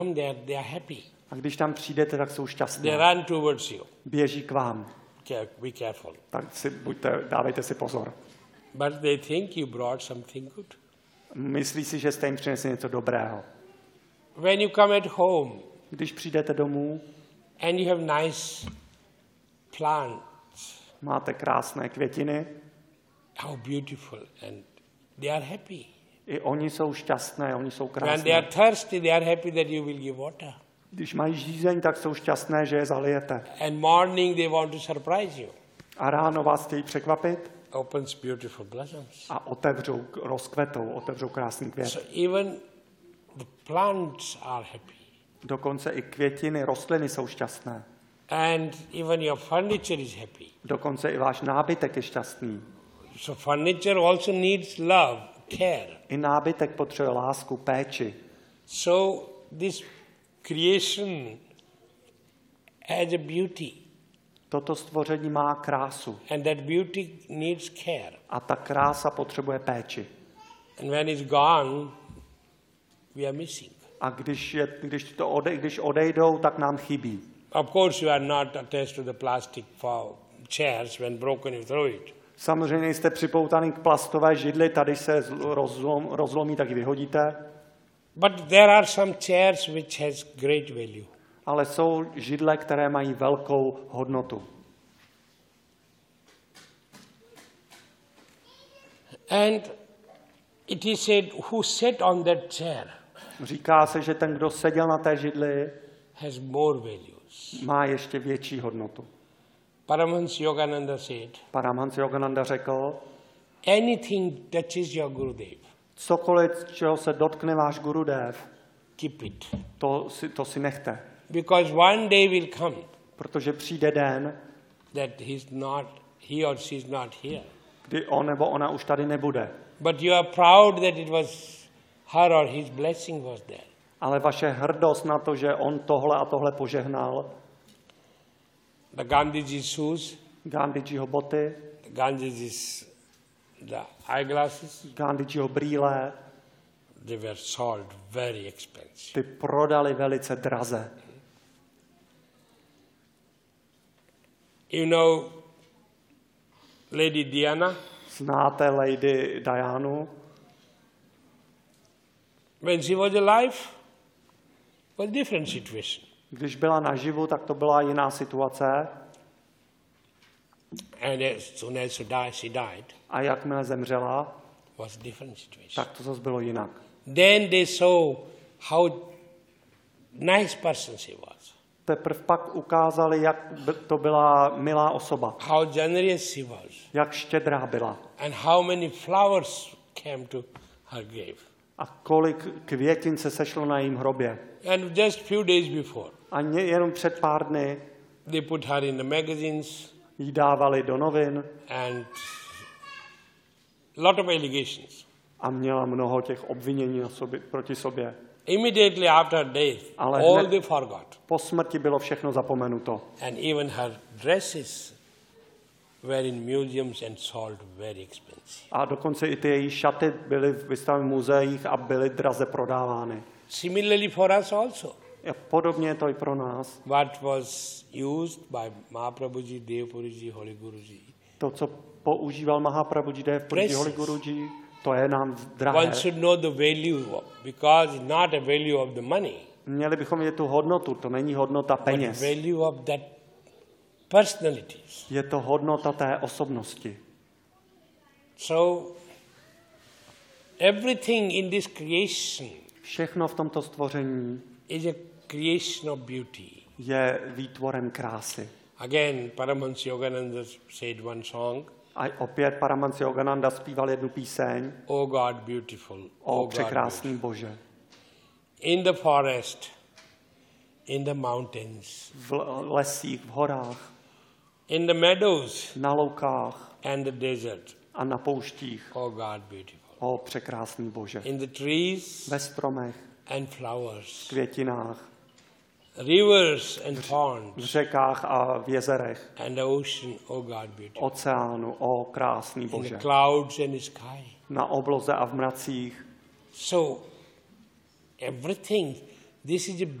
They are happy. A když tam přijdete, tak jsou They šťastní. run towards you. Běží k vám. Be careful. Tak dávejte si pozor. But they think you brought something good. Myslí si, že jste jim přinesli něco dobrého. When you come at home Když přijdete domů, and you have nice plants, máte krásné květiny, how beautiful, and they are happy. i oni jsou šťastné, oni jsou When they are krásné. thirsty, they are happy that you will give water. Když mají žízeň, tak jsou šťastné, že je zalijete. And morning they want to surprise you. A ráno vás chtějí překvapit Opens beautiful blossoms. a otevřou krásný květ. So even the plants are happy. Dokonce i květiny, rostliny jsou šťastné. And even your furniture is happy. Dokonce i váš nábytek je šťastný. So furniture also needs love, care. I nábytek potřebuje lásku, péči. So this creation has a beauty. Toto stvoření má krásu And that beauty needs care. a ta krása potřebuje péči. And when it's gone, we are missing. A když odejdou, tak nám chybí. Of course, you are not attached to the plastic chairs. When broken, you throw it. Samozřejmě jste připoutaný k plastové židli, tady se rozlomí, tak ji vyhodíte. But there are some chairs which has great value. Ale jsou židle, které mají velkou hodnotu. And it is said, who sat on that chair Říká se, že ten, kdo seděl na té židli, has more values. má ještě větší hodnotu. Paramahansa Yogananda said, Paramahansa Yogananda řekl, anything touches your Gurudev, cokoliv, čeho se dotkne váš Gurudev, keep it. to si nechte. Because one day will come Protože přijde den, that he or she is not here. kdy on nebo ona už tady nebude. But you are proud that it was her or his blessing was there. Ale vaše hrdost na to, že on tohle a tohle požehnal, The Gandhiji's shoes, Gandhijiho boty, Gandhiji's the eyeglasses, Gandhijiho brýle, they were sold very expensive. ty prodali velice draze. You know Lady Diana? Znáte Lady Dianu? When she was alive, was a different situation. Když byla naživu, tak to byla jiná situace. And as soon as she died, A jakmile zemřela, was a different situation. tak to zase bylo jinak. Then they saw how nice person she was, Teprve pak ukázali, jak to byla milá osoba, how generous she was, jak štědrá byla and how many flowers came to her grave. a kolik květin se sešlo na jejím hrobě. And just few days before, A jenom před pár dny they put her in the magazines jí dávali do novin and lot of allegations. a měla mnoho těch obvinění proti sobě. Immediately after her death, Ale all hned- they forgot. Po smrti bylo všechno zapomenuto. And even her dresses were in museums and sold very expensive. A dokonce i ty její šaty byly vystaveny v muzeích a byly draze prodávány. Similarly for us also. A podobně je to i pro nás. What was used by Mahaprabhuji, Devpuriji, Holy Guruji. To, co používal Mahaprabhuji Dev Puriji Holy Guruji, to je nám drahé. One should know the value because it's not a value of the money, Měli bychom vidět tu hodnotu, to není hodnota but peněz. value of that personalities. Je to hodnota té osobnosti. So everything in this creation Všechno v tomto stvoření is a creation of beauty. je výtvorem krásy. Again, Paramahansa Yogananda said one song, A opět Paramahansa Yogananda zpíval jednu píseň O God beautiful, o O God překrásný Bože. in the forest, in the mountains, V lesích, v horách, in the meadows na loukách and the desert, a na pouštích. O God beautiful. O překrásný Bože. In the trees Ve stromech, and flowers, květinách, rivers and v ponds, řekách a v jezerech, and the ocean, O God beautiful. oceánu, o krásný In the Bože. clouds and the sky. Na obloze a v mracích. So everything, This is a